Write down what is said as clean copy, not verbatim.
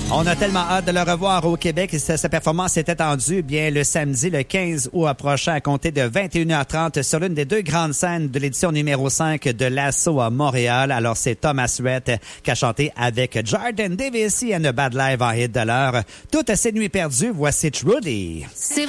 On a tellement hâte de le revoir au Québec. Sa performance est attendue bien le samedi, le 15 août prochain, à compter de 21h30 sur l'une des deux grandes scènes de l'édition numéro 5 de l'Assaut à Montréal. Alors, c'est Thomas Rhett qui a chanté avec Jordan Davis and a Bad Life en hit de l'heure. Toutes ces nuits perdues, voici Trudy.